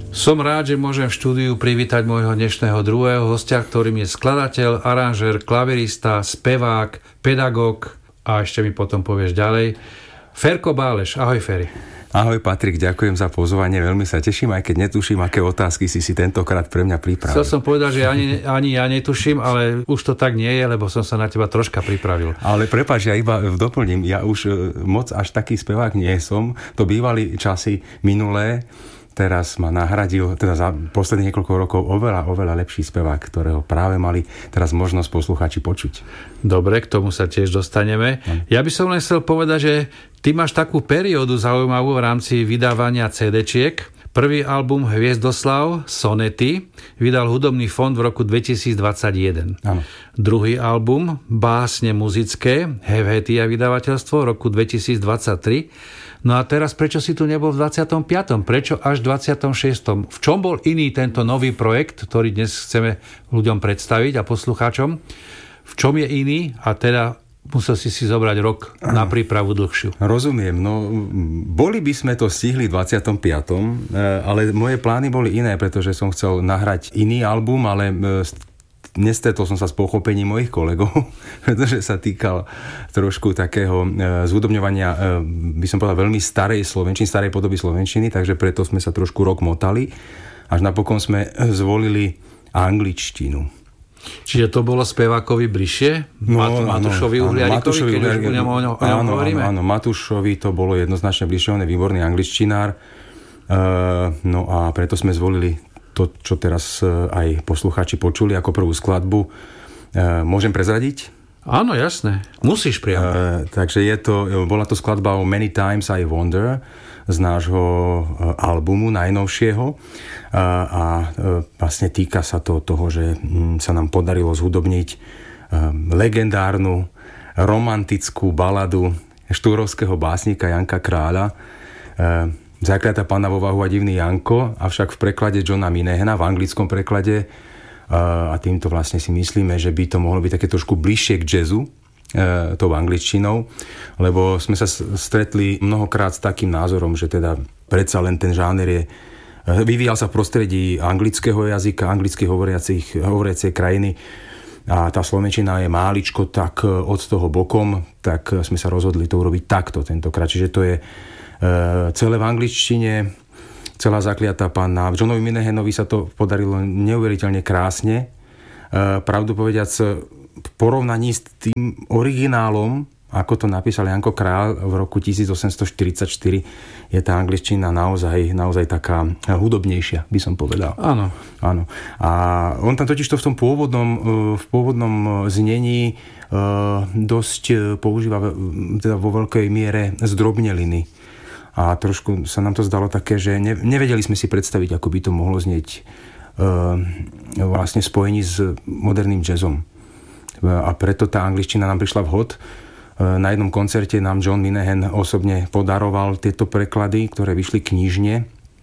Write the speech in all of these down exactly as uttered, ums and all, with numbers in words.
Som rád, že môžem v štúdiu privítať môjho dnešného druhého hostia, ktorým je skladateľ, aranžér, klavirista, spevák, pedagóg a ešte mi potom povieš ďalej. Ferko Báleš. Ahoj, Feri. Ahoj, Patrik, ďakujem za pozvanie, veľmi sa teším, aj keď netuším, aké otázky si si tentokrát pre mňa pripravil. Chcel som povedať, že ani, ani ja netuším, ale už to tak nie je, lebo som sa na teba troška pripravil. Ale prepáč, ja iba doplním, ja už moc až taký spevák nie som, to bývali časy minulé, teraz ma nahradil, teda za posledných niekoľko rokov oveľa, oveľa lepší spevák, ktorého práve mali teraz možnosť poslucháči počuť. Dobre, k tomu sa tiež dostaneme. Hm. Ja by som len chcel povedať, že ty máš takú periódu zaujímavú v rámci vydávania cé déčiek. Prvý album Hviezdoslav, Sonety, vydal Hudobný fond v roku dvetisícdvadsaťjeden. Áno. Druhý album, Básne muzické, Helvetia vydavateľstvo, roku dvetisícdvadsaťtri. No a teraz, prečo si tu nebol v dvadsiatom piatom? Prečo až v dvadsiatom šiestom? V čom bol iný tento nový projekt, ktorý dnes chceme ľuďom predstaviť a poslucháčom? V čom je iný? A teda musel si si zobrať rok na prípravu dlhšiu. Rozumiem. No, boli by sme to stihli v dvadsiatom piatom, ale moje plány boli iné, pretože som chcel nahrať iný album, ale nestretol som sa s pochopením mojich kolegov, pretože sa týkal trošku takého zhudobňovania, by som povedal, veľmi starej slovenčiny, starej podoby slovenčiny, takže preto sme sa trošku rok motali, až napokon sme zvolili angličtinu. Čiže to bolo spevákovi bližšie? No, Mat- Matúšovi Uhliarikovi, keď už o ňom, o ňom áno, hovoríme? Áno, Matúšovi to bolo jednoznačne bližšie, on je výborný angličtinár, uh, no a preto sme zvolili to, čo teraz aj poslucháči počuli ako prvú skladbu. Môžem prezradiť? Áno, jasné. Musíš priam. Uh, takže je to, bola to skladba o Many Times I Wonder z nášho albumu najnovšieho. Uh, a uh, vlastne týka sa to toho, že um, sa nám podarilo zhudobniť um, legendárnu romantickú baladu štúrovského básnika Janka Kráľa. Uh, Zakliatá panna vo vahu a divný Janko, avšak v preklade Johna Minehena, v anglickom preklade, a týmto vlastne si myslíme, že by to mohlo byť také trošku bližšie k jazzu, tou angličtinou, lebo sme sa stretli mnohokrát s takým názorom, že teda predsa len ten žáner je, vyvíjal sa v prostredí anglického jazyka, anglicky hovoriacich, hovoriacej krajiny, a tá slovenčina je máličko tak od toho bokom, tak sme sa rozhodli to urobiť takto tentokrát. Čiže to je celé v angličtine, celá zakliatá panna. Johnovi Minehenovi sa to podarilo neuveriteľne krásne. Pravdu povediac, v porovnaní s tým originálom, ako to napísal Janko Kráľ v roku tisícosemstoštyridsaťštyri, je tá angličtina naozaj, naozaj taká hudobnejšia, by som povedal. Áno. Áno. A on tam totiž to v tom pôvodnom, v pôvodnom znení dosť používa teda vo veľkej miere zdrobneliny. A trošku sa nám to zdalo také, že nevedeli sme si predstaviť, ako by to mohlo znieť e, vlastne spojení s moderným jazzom. A preto tá angličtina nám prišla vhod. E, na jednom koncerte nám John Minehen osobne podaroval tieto preklady, ktoré vyšli knižne.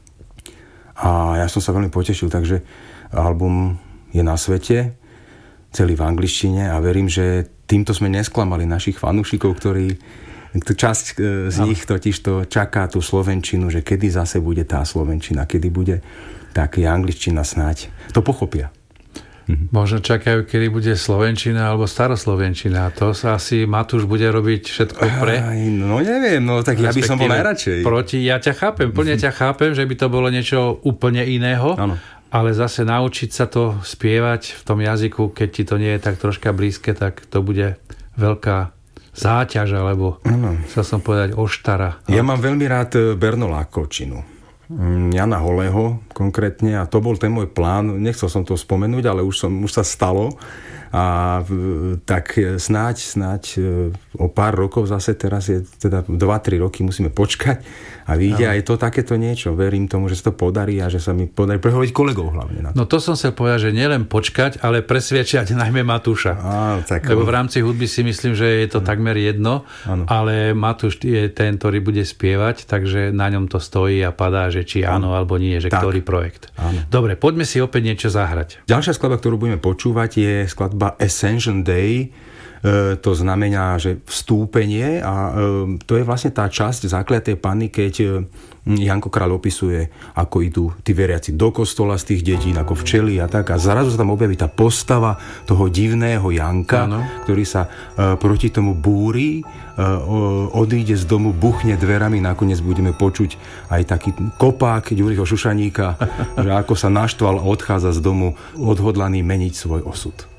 A ja som sa veľmi potešil, takže album je na svete, celý v angličtine a verím, že týmto sme nesklamali našich fanúšikov, ktorí časť z nich totiž to čaká tú slovenčinu, že kedy zase bude tá slovenčina, kedy bude tak je angličtina snáď. To pochopia. Mhm. Možno čakajú, kedy bude slovenčina alebo staroslovenčina. To sa asi Matúš bude robiť všetko pre... Aj, no neviem, no tak ja by som bol najradšej. Proti, ja ťa chápem, plne ťa chápem, že by to bolo niečo úplne iného, ano. Ale zase naučiť sa to spievať v tom jazyku, keď ti to nie je tak troška blízke, tak to bude veľká záťaž, alebo ano. Chcel som povedať oštara. Ja mám veľmi rád Bernolákovčinu. Jana Holého konkrétne, a to bol ten môj plán. Nechcel som to spomenúť, ale už, som, už sa stalo. A tak snáď, snáď o pár rokov zase, teraz je teda dva tri roky musíme počkať a vyjde aj to takéto niečo. Verím tomu, že sa to podarí a že sa mi podarí prehovoriť kolegov hlavne na to. No to som chcel povedať, že nielen počkať, ale presviečať najmä Matúša. Á, tak... Lebo v rámci hudby si myslím, že je to ano. Takmer jedno, ano. Ale Matúš je ten, ktorý bude spievať, takže na ňom to stojí a padá, že či áno, áno alebo nie, že tak. Ktorý projekt. Áno. Dobre, poďme si opäť niečo zahrať. Ďalšia skladba, ktorú budeme počúvať, je skladba Ascension Day. E, to znamená, že vstúpenie, a e, to je vlastne tá časť Zakliatej panny, keď e, Janko Kráľ opisuje, ako idú tí veriaci do kostola z tých dedín, ako včely a tak. A zrazu sa tam objaví tá postava toho divného Janka, ano. Ktorý sa uh, proti tomu búri, uh, odíde z domu, buchne dverami, nakoniec budeme počuť aj taký kopák Ďuriho Šušaníka, že ako sa naštval a odchádza z domu odhodlaný meniť svoj osud.